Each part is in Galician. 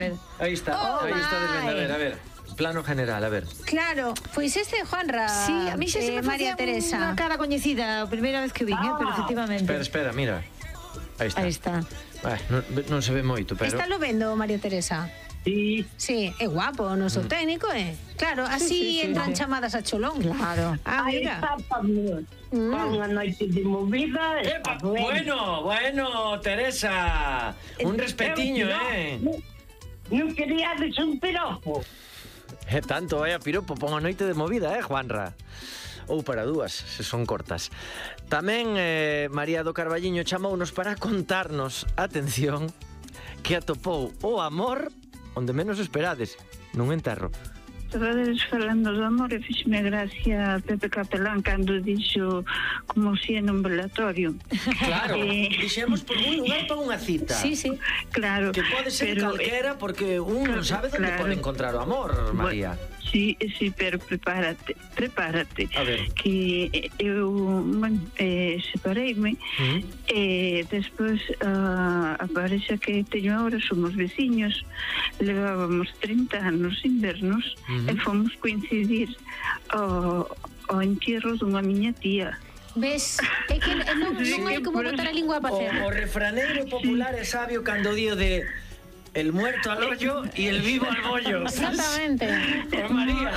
Aí está desvendo, a ver. Plano general, a ver. Claro, pois este é Juanra. Sí, a mí xa se me María facía Teresa. unha cara coñecida a primeira vez que vin, pero efectivamente. Espera, mira. Aí está. Aí está. Non se ve moito, pero... Está lo vendo, María Teresa? Sí. Sí, é guapo o noso técnico, Claro, así entran chamadas a cholón. Claro. Aí mira. está para unha noite de movida. Bueno, Teresa. Un respetiño, Non queríades un piropo. Tanto vai a piropo, pon a noite de movida, Juanra? Ou para dúas, se son cortas. Tamén María do Carballiño chamounos para contarnos, atención, que atopou o amor onde menos esperades, nun enterro. Estades falando do amor e fixme gracia a Pepe Capelán cando dixo como si en un velatorio. Claro, dixemos por un lugar para unha cita. Sí. Claro. Que pode ser calquera porque un non sabe onde pode encontrar o amor, María. Sí, pero prepárate. A ver. Que eu separeime e despois a parexa que teño agora somos veciños, levábamos 30 anos sin vernos e fomos coincidir ao entierro dunha miña tía. Ves, é que non hai como botar a lingua para hacer. O refraneiro popular é sabio cando dio de el muerto al hoyo y el vivo al bollo. Exactamente. María.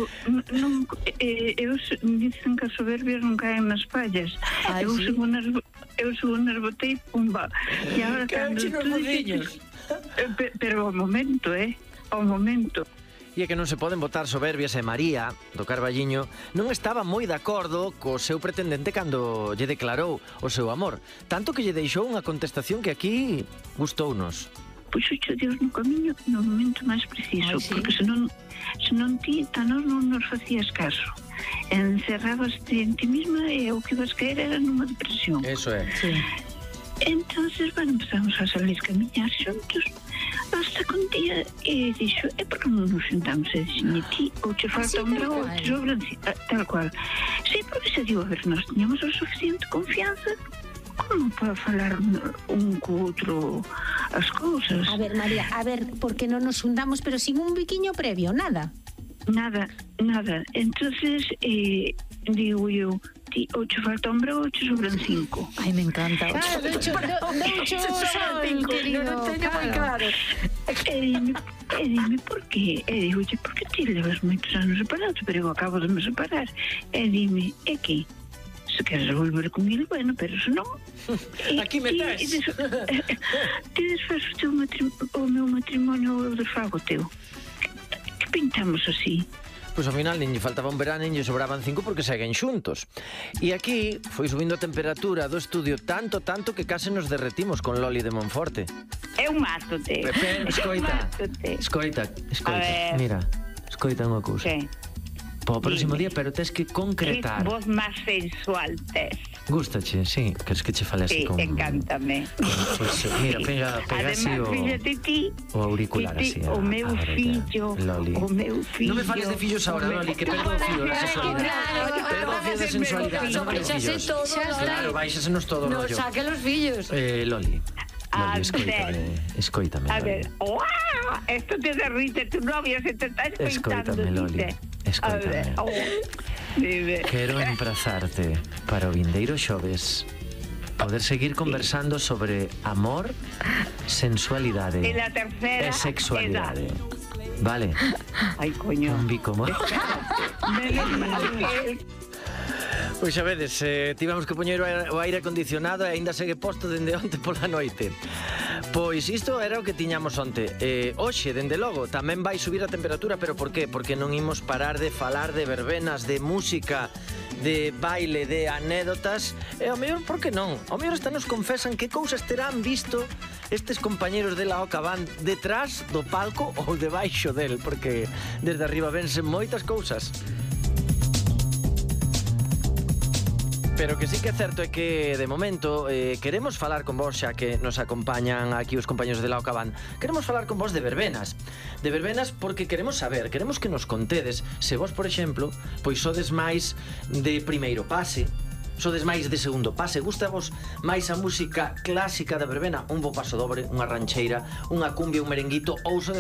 Eu dicen que a soberbia non caen nas pallas. Eu subo nas botei, pumba. E agora cando tú dices... Pero ao momento, ao momento. E é que non se poden botar soberbias e María, do Carballiño, non estaba moi de acordo co seu pretendente cando lle declarou o seu amor. Tanto que lle deixou unha contestación que aquí gustounos. Pois ocho Dios no camiño no momento máis preciso, porque senón ti tanos non nos facías caso. Encerrabaste en ti misma e o que ibas caer era nunha depresión. Eso é. Sí. Entonces, empezamos a salir camiñar xuntos hasta que un día dixo, por que non nos sentamos? E dixen, ti, ou te falta un bravo, ou te sobran, tal cual. Sí, porque se digo, a ver, nós teníamos a suficiente confianza como para falar un co outro as cousas. A ver, María, porque non nos juntamos, pero sin un biquiño previo, nada. Nada. Entonces, digo eu, ti, ou te falta un bravo, ou te sobran 5. Ai, me encanta. Deucho sol, querido. Non teño moi claro. E dime, por qué? E digo, por que ti levas moitos anos separados? Pero eu acabo de me separar. E dime, é que? Se queres volver con ele, bueno, pero se non... Aquí me tes. Ti desfaz o meu matrimonio, eu desfago o teu. Que pintamos así? Pois ao final nin lle faltaba un verano, nin lle sobraban 5 porque seguen xuntos. E aquí foi subindo a temperatura do estudio tanto que case nos derretimos con Loli de Monforte. Eu mátote. Escoita. Mira, escoita unha cousa. Para o próximo día, pero tes que concretar. Que voz máis sensual tes. Gústache, sí, queres que che fale así como... Sí, encántame. Pues, mira, pega así o... Fíjate ti, o auricular así. O meu fillo, Non me fales de fillos ahora, Loli, que perdo o fío da sensualidade. Perdo o fío da sensualidade, non me fillos. Claro, baixasenos todo o rollo. No saque los fillos. Loli, escoítame. A ver, esto te derrite, tu novia se te está escoitando. Escoítame, Loli. Escoítame. Quero emprazarte para o vindeiro xoves poder seguir conversando sobre amor, sensualidade e sexualidade. Vale? Ai, coño. Un bico máis. Pois xa vedes, tivemos que poñer o aire acondicionado e aínda segue posto dende onte pola noite. Pois isto era o que tiñamos onte. Hoxe, dende logo, tamén vai subir a temperatura, pero por qué? Porque non imos parar de falar de verbenas, de música, de baile, de anécdotas. E ao mellor, por que non? Ao mellor hasta nos confesan que cousas terán visto estes compañeros de la Oca Band detrás do palco ou debaixo del, porque desde arriba vense moitas cousas. Pero que sí que é certo é que, de momento, queremos falar con vos, xa que nos acompañan aquí os compañeros de la Oca Band. Queremos falar con vos de verbenas. De verbenas porque queremos saber, queremos que nos contedes se vos, por exemplo, pois sodes máis de primeiro pase, sodes máis de segundo pase? Gustavos máis a música clásica da verbena? Un bo paso dobre, unha rancheira, unha cumbia, un merenguito, ou sodes